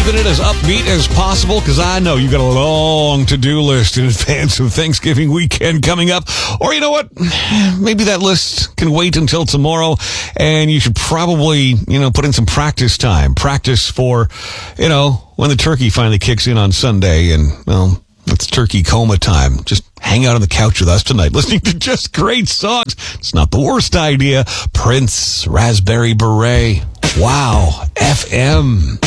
keeping it as upbeat as possible because I know you got a long to-do list in advance of Thanksgiving weekend coming up. Or you know what? Maybe that list can wait until tomorrow, and you should probably, put in some practice time. Practice for, when the turkey finally kicks in on Sunday, and, well, it's turkey coma time. Just hang out on the couch with us tonight, listening to just great songs. It's not the worst idea. Prince, Raspberry Beret. Wow. FM.